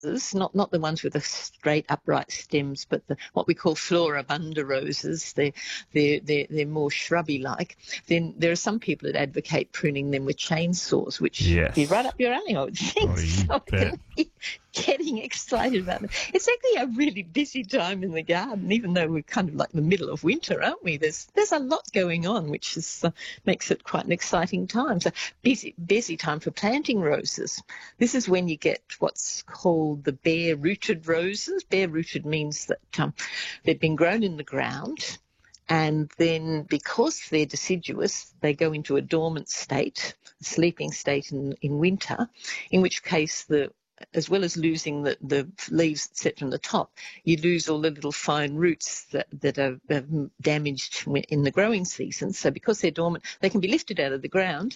not the ones with the straight upright stems, but what we call floribunda roses. They're more shrubby like. Then there are some people that advocate pruning them with chainsaws, which would be right up your alley, I would think. Oh, you so bet. I can be getting excited about it. It's actually a really busy time in the garden, even though we're kind of like in the middle of winter, aren't we? There's a lot going on, which makes it quite an exciting time. So busy time for planting roses. This is when you get what's called the bare-rooted roses. Bare-rooted means that they've been grown in the ground, and then because they're deciduous, they go into a dormant state, a sleeping state in winter, in which case as well as losing the leaves that set from the top, you lose all the little fine roots that are damaged in the growing season. So because they're dormant, they can be lifted out of the ground.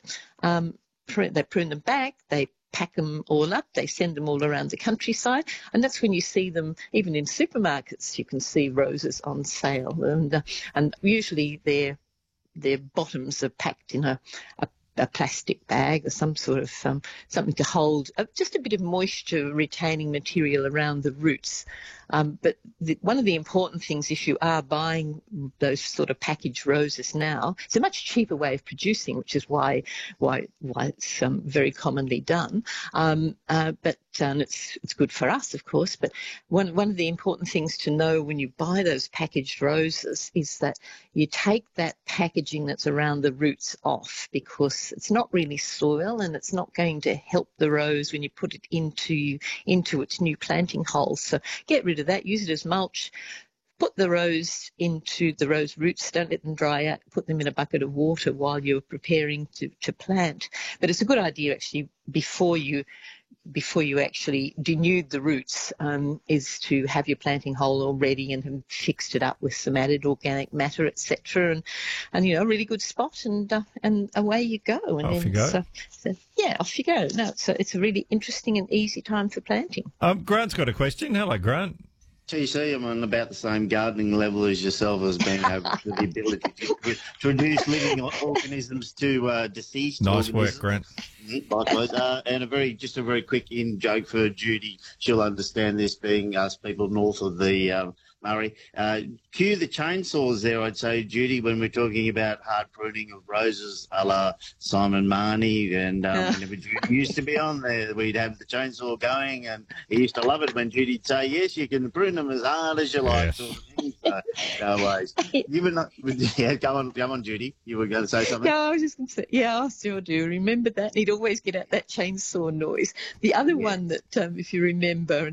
They prune them back, they pack them all up, they send them all around the countryside, and that's when you see them, even in supermarkets, you can see roses on sale, and usually their bottoms are packed in a plastic bag or some sort of something to hold just a bit of moisture retaining material around the roots. But one of the important things, if you are buying those sort of packaged roses now, it's a much cheaper way of producing, which is why it's very commonly done. But it's good for us, of course. But one of the important things to know when you buy those packaged roses is that you take that packaging that's around the roots off, because it's not really soil and it's not going to help the rose when you put it into its new planting hole. So get rid of that, use it as mulch, put the rose into the rose roots, don't let them dry out, put them in a bucket of water while you're preparing to plant. But it's a good idea actually before you actually denude the roots, is to have your planting hole all ready and have fixed it up with some added organic matter, etc. And a really good spot, and away you go. And off you go. Yeah, off you go. No, it's a really interesting and easy time for planting. Grant's got a question. Hello, Grant. TC, I'm on about the same gardening level as yourself, as being able to the ability to reduce living organisms to deceased Nice organisms. work, Grant. Likewise. And a very quick in-joke for Judy. She'll understand this, being us people north of the Murray. Cue the chainsaws there, I'd say, Judy, when we're talking about hard pruning of roses, a la Simon Marnie, and whenever Judy used to be on there, we'd have the chainsaw going, and he used to love it when Judy'd say, yes, you can prune them as hard as you like. Yes. Sort of thing. So, no worries. You were not, yeah, go on, Judy. You were going to say something? Yeah, I was just going to say, yeah, I still do remember that. He'd always get out that chainsaw noise. The other one that, if you remember,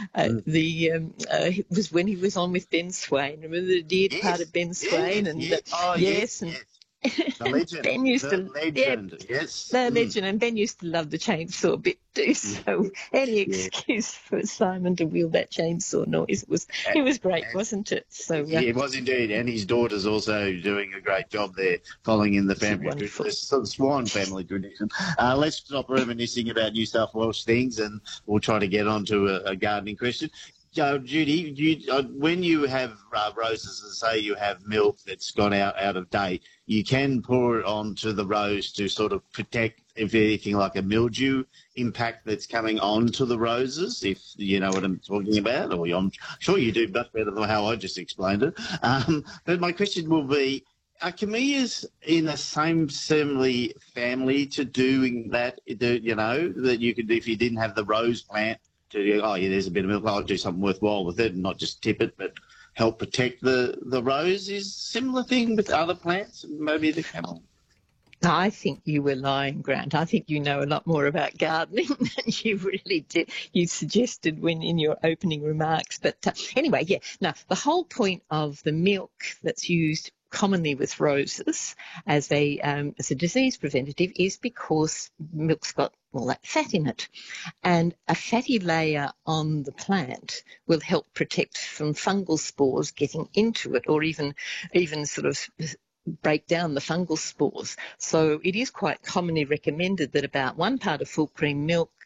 was when he was on with Ben Swain. Remember the dear departed Ben Swain? Yes. The legend. Ben used legend. Yes. The legend, and Ben used to love the chainsaw bit too. So any excuse for Simon to wield that chainsaw noise, it was great, wasn't it? So it was indeed, and his daughter's also doing a great job there, following in the family the Swan family tradition. Let's stop reminiscing about New South Wales things, and we'll try to get on to a gardening question. Judy, when you have roses and say you have milk that's gone out of date, you can pour it onto the rose to sort of protect, if anything, like a mildew impact that's coming onto the roses, if you know what I'm talking about, or I'm sure you do much better than how I just explained it. But my question will be, are camellias in the same similar family to doing that, that you could, if you didn't have the rose plant, there's a bit of milk, I'll do something worthwhile with it and not just tip it, but help protect the rose? Is similar thing with other plants, maybe the camel? I think you were lying, Grant. I think you know a lot more about gardening than you really did. You suggested when in your opening remarks. But anyway, yeah. Now, the whole point of the milk that's used commonly with roses as a disease preventative is because milk's got all that fat in it, and a fatty layer on the plant will help protect from fungal spores getting into it, or even sort of break down the fungal spores. So it is quite commonly recommended that about 1 part of full cream milk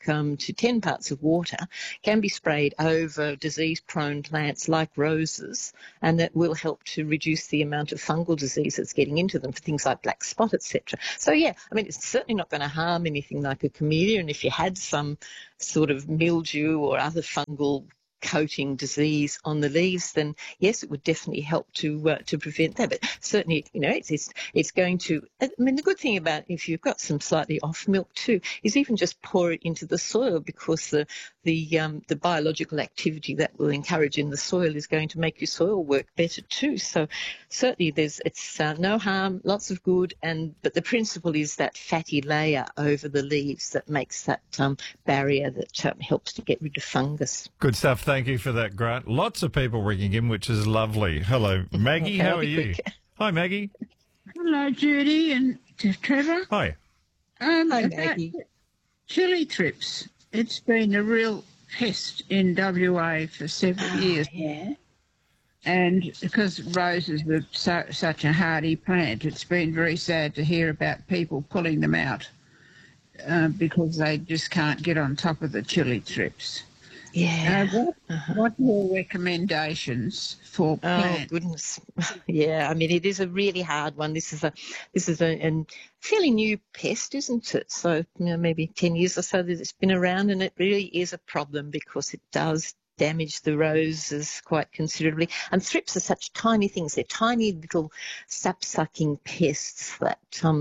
to 10 parts of water can be sprayed over disease-prone plants like roses, and that will help to reduce the amount of fungal disease that's getting into them for things like black spot, etc. So, yeah, I mean, it's certainly not going to harm anything like a camellia, and if you had some sort of mildew or other fungal coating disease on the leaves, then yes, it would definitely help to prevent that. But certainly, it's going to. I mean, the good thing about if you've got some slightly off milk too is even just pour it into the soil, because the biological activity that will encourage in the soil is going to make your soil work better too. So certainly, it's no harm, lots of good, but the principle is that fatty layer over the leaves that makes that barrier that helps to get rid of fungus. Good stuff. Thank you for that, Grant. Lots of people ringing in, which is lovely. Hello, Maggie. How are you? Hi, Maggie. Hello, Judy and Trevor. Hi. Hi, Maggie. Chili thrips. It's been a real pest in WA for several years. Yeah. And because roses were such a hardy plant, it's been very sad to hear about people pulling them out because they just can't get on top of the chili thrips. Yeah. What are your recommendations for plants? Oh goodness, yeah. I mean, it is a really hard one. This is a fairly new pest, isn't it? So maybe 10 years or so that it's been around, and it really is a problem because it does damage the roses quite considerably. And thrips are such tiny things. They're tiny little sap-sucking pests that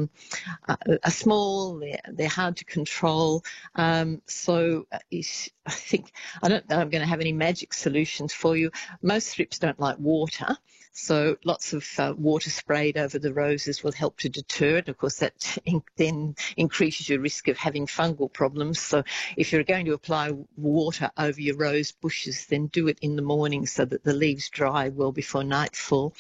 are small. They're hard to control. So I think I don't know I'm going to have any magic solutions for you. Most thrips don't like water. So lots of water sprayed over the roses will help to deter it. Of course, that then increases your risk of having fungal problems. So if you're going to apply water over your rose bushes, then do it in the morning so that the leaves dry well before nightfall.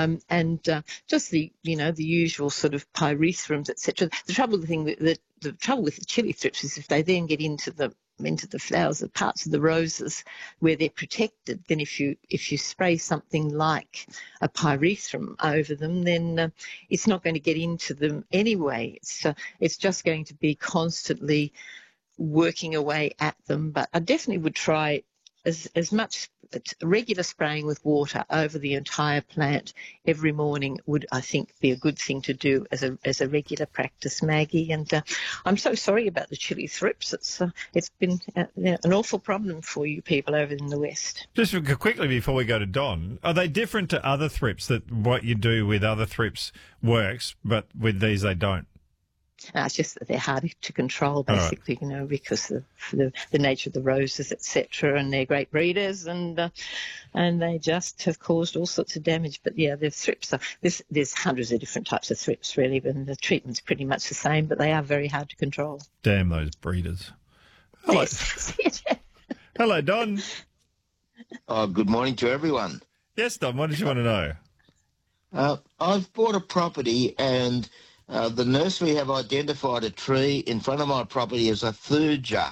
Just the usual sort of pyrethrum, etc. The trouble with the chili thrips is if they then get into the flowers, the parts of the roses where they're protected, then if you spray something like a pyrethrum over them, then it's not going to get into them anyway. It's just going to be constantly working away at them. But I definitely would try as much regular spraying with water over the entire plant every morning would, I think, be a good thing to do as a regular practice, Maggie. And I'm so sorry about the chili thrips. It's been an awful problem for you people over in the West. Just quickly before we go to Don, are they different to other thrips, that what you do with other thrips works, but with these they don't? It's just that they're harder to control, basically, because of the nature of the roses, etc., and they're great breeders, and they just have caused all sorts of damage. But yeah, the thrips there's hundreds of different types of thrips, really, and the treatment's pretty much the same, but they are very hard to control. Damn those breeders. Hello, Hello, Don. Good morning to everyone. Yes, Don. What did you want to know? I've bought a property and. The nursery have identified a tree in front of my property as a Thuja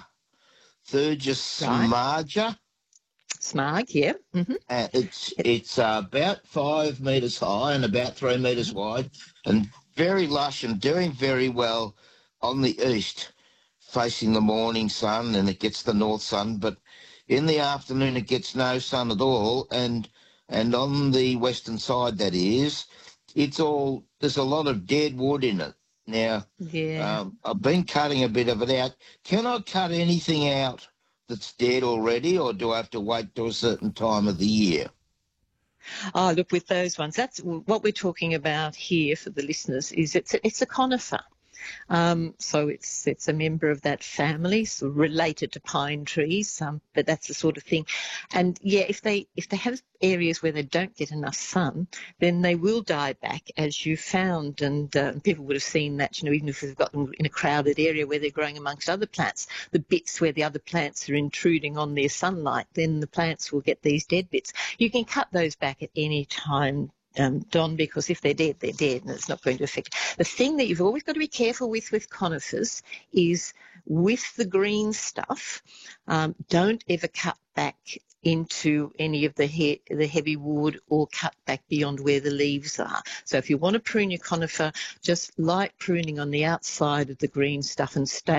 smarga. Smarg, yeah. Mm-hmm. It's about 5 metres high and about 3 metres wide, and very lush and doing very well on the east, facing the morning sun, and it gets the north sun. But in the afternoon, it gets no sun at all, and on the western side, that is. There's a lot of dead wood in it. Now, I've been cutting a bit of it out. Can I cut anything out that's dead already, or do I have to wait till a certain time of the year? Oh, look, with those ones, that's what we're talking about here for the listeners. Is it's a conifer. So it's a member of that family, so related to pine trees, but that's the sort of thing. And yeah, if they have areas where they don't get enough sun, then they will die back, as you found. And people would have seen that, even if they've got them in a crowded area where they're growing amongst other plants, the bits where the other plants are intruding on their sunlight, then the plants will get these dead bits. You can cut those back at any time, Don, because if they're dead, and it's not going to affect. The thing that you've always got to be careful with conifers is with the green stuff, don't ever cut back into any of the heavy wood or cut back beyond where the leaves are. So if you want to prune your conifer, just light pruning on the outside of the green stuff and staying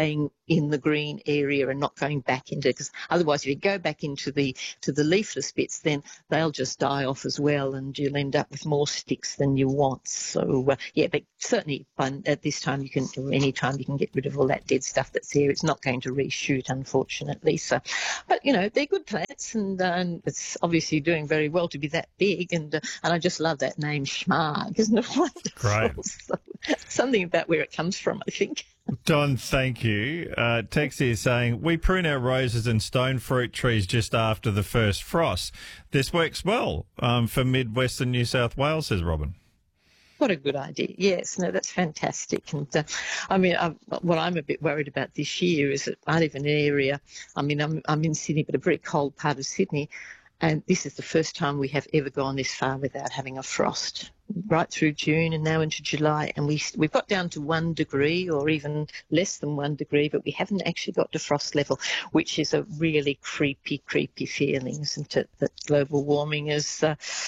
in the green area and not going back into, because otherwise if you go back into the leafless bits, then they'll just die off as well, and you'll end up with more sticks than you want. So but certainly at this time any time you can get rid of all that dead stuff that's there. It's not going to reshoot, unfortunately. So, but they're good plants, and it's obviously doing very well to be that big, and I just love that name Schmarg, isn't it wonderful? Great. So, something about where it comes from, I think. Don, thank you. Tex is saying, we prune our roses and stone fruit trees just after the first frost. This works well for mid-western New South Wales, says Robin. What a good idea. Yes, no, that's fantastic. And what I'm a bit worried about this year is that I live in an area, I'm in Sydney, but a very cold part of Sydney, and this is the first time we have ever gone this far without having a frost, right through June and now into July. And we've got down to 1 degree or even less than 1 degree, but we haven't actually got to frost level, which is a really creepy feeling, isn't it, that global warming is...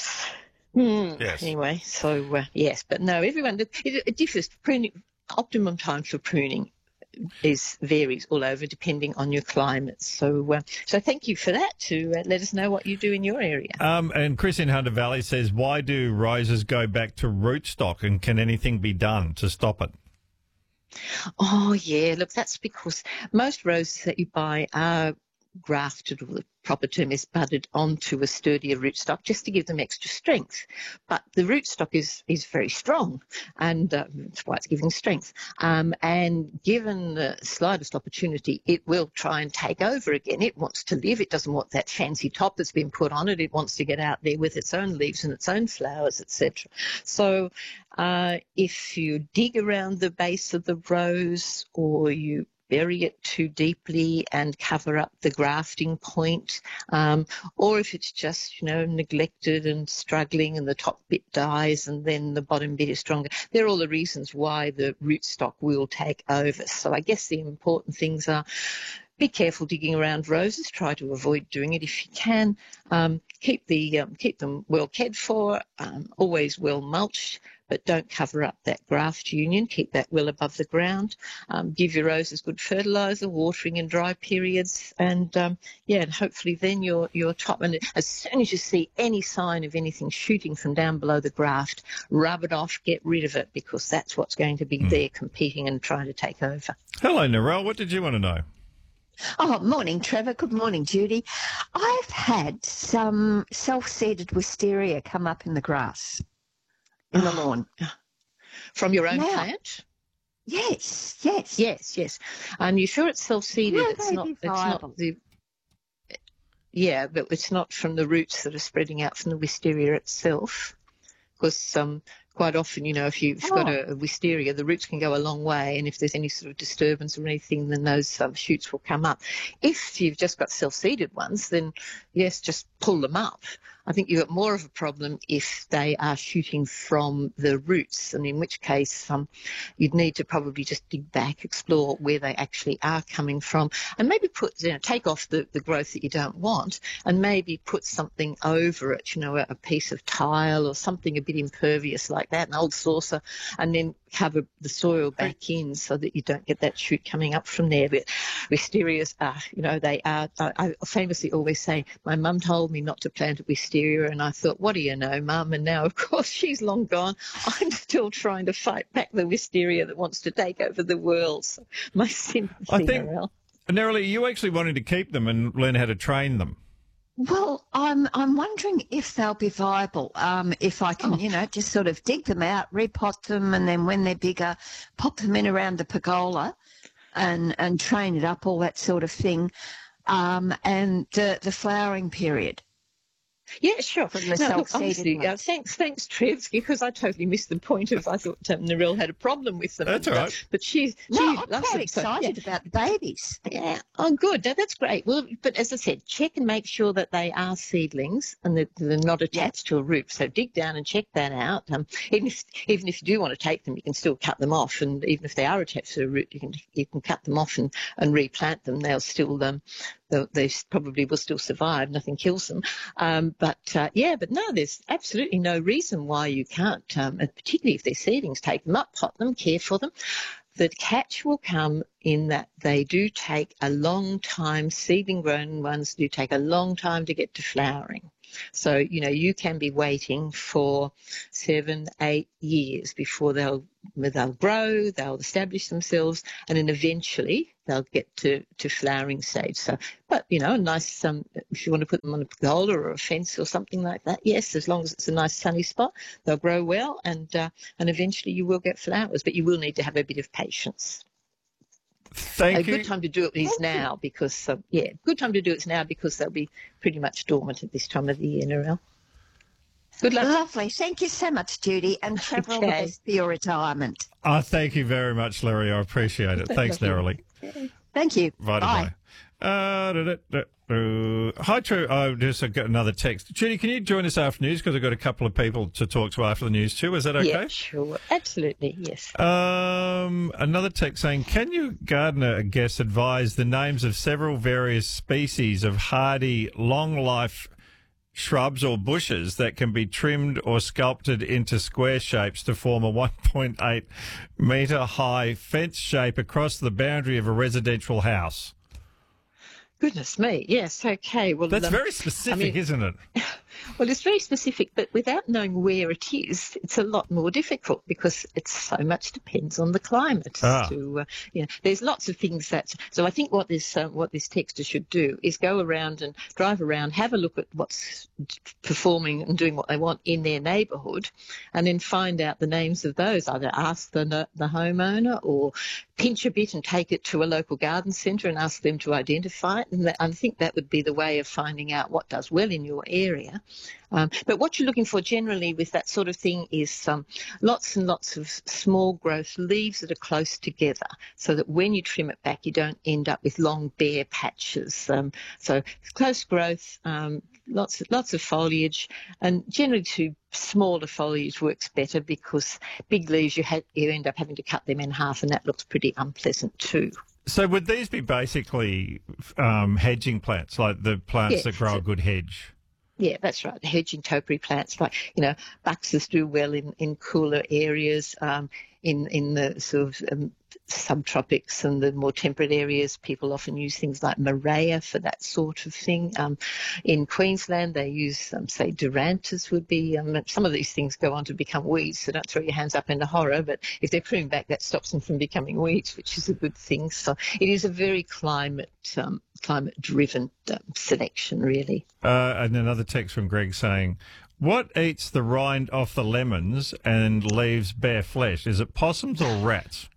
Yes. Anyway, so yes, but no, everyone, it differs. Pruning, optimum time for pruning varies all over depending on your climate. So thank you for that, to let us know what you do in your area. And Chris in Hunter Valley says, why do roses go back to rootstock, and can anything be done to stop it? Oh, yeah, look, that's because most roses that you buy are grafted, or the proper term is budded, onto a sturdier rootstock just to give them extra strength. But the rootstock is very strong, and that's why it's giving strength. And given the slightest opportunity, it will try and take over again. It wants to live. It doesn't want that fancy top that's been put on it. It wants to get out there with its own leaves and its own flowers, etc. So if you dig around the base of the rose, or you bury it too deeply and cover up the grafting point, or if it's just, neglected and struggling and the top bit dies and then the bottom bit is stronger. They're all the reasons why the rootstock will take over. So I guess the important things are: be careful digging around roses. Try to avoid doing it if you can. Keep them well cared for, always well mulched, but don't cover up that graft union. Keep that well above the ground. Give your roses good fertiliser, watering in dry periods, and and hopefully then your top. And as soon as you see any sign of anything shooting from down below the graft, rub it off, get rid of it, because that's what's going to be there competing and trying to take over. Hello, Narelle. What did you want to know? Oh, morning, Trevor. Good morning, Judy. I've had some self-seeded wisteria come up in the grass in the lawn. From your own plant? Yes. And you sure it's self-seeded? Will It's they not. be It's not viable? the. Yeah, but it's not from the roots that are spreading out from the wisteria itself, because quite often, if you've got a wisteria, the roots can go a long way, and if there's any sort of disturbance or anything, then those shoots will come up. If you've just got self-seeded ones, then yes, just pull them up. I think you've got more of a problem if they are shooting from the roots, and in which case you'd need to probably just dig back, explore where they actually are coming from, and maybe take off the growth that you don't want, and maybe put something over it, a piece of tile or something a bit impervious like that, an old saucer, and then cover the soil back in so that you don't get that shoot coming up from there. But wisterias are, they are, I famously always say, my mum told me not to plant a wisteria, and I thought, what do you know, Mum? And now, of course, she's long gone. I'm still trying to fight back the wisteria that wants to take over the world. So my sympathy, I think, Narelle. Narelle, you actually wanted to keep them and learn how to train them. Well, I'm wondering if they'll be viable. If I can, just sort of dig them out, repot them, and then when they're bigger, pop them in around the pergola, and train it up, all that sort of thing. And the flowering period. Yeah, sure. From the No, look, self-seeded honestly, ones. thanks, Trev, because I totally missed the point of, I thought Narelle had a problem with them. That's all right. But she No, I'm loves quite them. So, excited about the babies. yeah. Oh, good. That's great. Well, but as I said, check and make sure that they are seedlings and that they're not attached to a root. So dig down and check that out. Even if you do want to take them, you can still cut them off. And even if they are attached to a root, you can cut them off and replant them. They'll still they probably will still survive. Nothing kills them. But no, there's absolutely no reason why you can't, particularly if they're seedlings, take them up, pot them, care for them. The catch will come in that they do take a long time, seedling grown ones do take a long time to get to flowering. So, you can be waiting for 7, 8 years before they'll grow, they'll establish themselves, and then eventually they'll get to flowering stage. So, but, a nice, if you want to put them on a pergola or a fence or something like that, yes, as long as it's a nice sunny spot, they'll grow well, and eventually you will get flowers, but you will need to have a bit of patience. Thank you. A good time to do it is now because, good time to do it now because they'll be pretty much dormant at this time of the year, Narelle. Good luck. Lovely. Thank you so much, Judy, and Trevor, all the best for your retirement. Thank you very much, Larry. I appreciate it. Thanks, Nerily. Thank you. Bye. Hi, True. Just got another text. Judy, can you join us after news? Because I've got a couple of people to talk to after the news too. Is that okay? Yeah, sure. Absolutely, yes. Another text saying, can you, gardener, I guess, advise the names of several various species of hardy, long-life shrubs or bushes that can be trimmed or sculpted into square shapes to form a 1.8 metre high fence shape across the boundary of a residential house? Goodness me, yes, okay. Well, that's very specific, isn't it? Well, it's very specific, but without knowing where it is, it's a lot more difficult because it so much depends on the climate. There's lots of things so I think what this texter should do is go around and drive around, have a look at what's performing and doing what they want in their neighbourhood, and then find out the names of those. Either ask the homeowner or pinch a bit and take it to a local garden centre and ask them to identify it. And I think that would be the way of finding out what does well in your area. But what you're looking for generally with that sort of thing is lots and lots of small growth leaves that are close together so that when you trim it back, you don't end up with long bare patches. So close growth, lots of foliage, and generally too smaller foliage works better because big leaves you end up having to cut them in half, and that looks pretty unpleasant too. So would these be basically hedging plants, like the plants that grow a good hedge? Yeah, that's right. The hedging topiary plants, like, buxus do well in cooler areas, in the sort of subtropics and the more temperate areas. People often use things like Morea for that sort of thing. In Queensland, they use, say, Durantas would be. Some of these things go on to become weeds, so don't throw your hands up into horror. But if they're pruned back, that stops them from becoming weeds, which is a good thing. So it is a very climate-driven selection, really. And another text from Greg saying, what eats the rind off the lemons and leaves bare flesh? Is it possums or rats?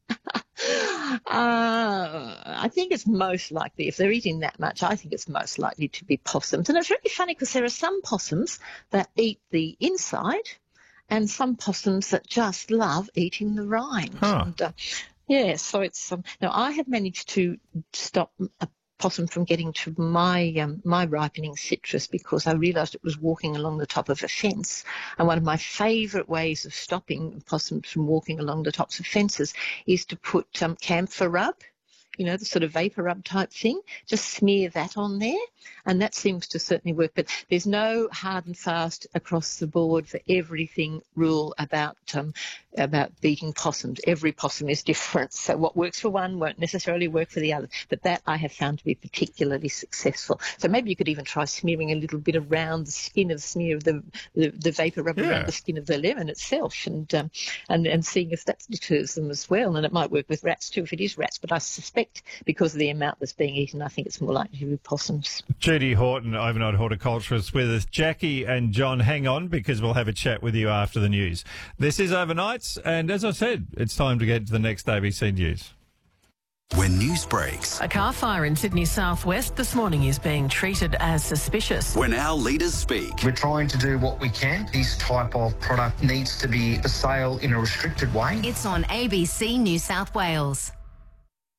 I think it's most likely, if they're eating that much, I think it's most likely to be possums. And it's really funny because there are some possums that eat the inside and some possums that just love eating the rind. Huh. And, so it's now I have managed to stop a possum from getting to my ripening citrus because I realised it was walking along the top of a fence. And one of my favourite ways of stopping possums from walking along the tops of fences is to put camphor rub, the sort of vapour rub type thing. Just smear that on there, and that seems to certainly work. But there's no hard and fast across the board for everything rule about beating possums. Every possum is different, so what works for one won't necessarily work for the other. But that I have found to be particularly successful. So maybe you could even try smearing a little bit around the skin of the vapour rub around the skin of the lemon itself, and seeing if that deters them as well. And it might work with rats too if it is rats, but I suspect because of the amount that's being eaten, I think it's more likely to be possums. Judy Horton, overnight horticulturist, with us. Jackie and John, hang on because we'll have a chat with you after the news. This is Overnights, and as I said, it's time to get to the next ABC News. When news breaks. A car fire in Sydney southwest this morning is being treated as suspicious. When our leaders speak. We're trying to do what we can. This type of product needs to be for sale in a restricted way. It's on ABC New South Wales.